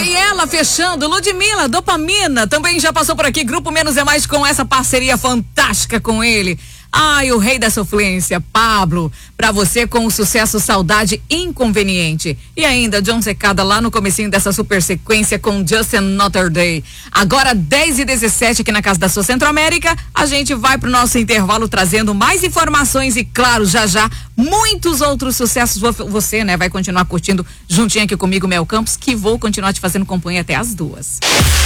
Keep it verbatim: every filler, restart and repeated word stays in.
E ela fechando, Ludmilla, Dopamina, também já passou por aqui, Grupo Menos é Mais com essa parceria fantástica com ele. Ai, o rei da sofrência, Pablo, pra você com o sucesso Saudade Inconveniente. E ainda, John Secada lá no comecinho dessa super sequência com Just Another Day. Agora, dez e dezessete aqui na Casa da Sua Centro-América, a gente vai pro nosso intervalo trazendo mais informações e, claro, já já, muitos outros sucessos. Você, né, vai continuar curtindo juntinho aqui comigo, Mel Campos, que vou continuar te fazendo companhia até as duas.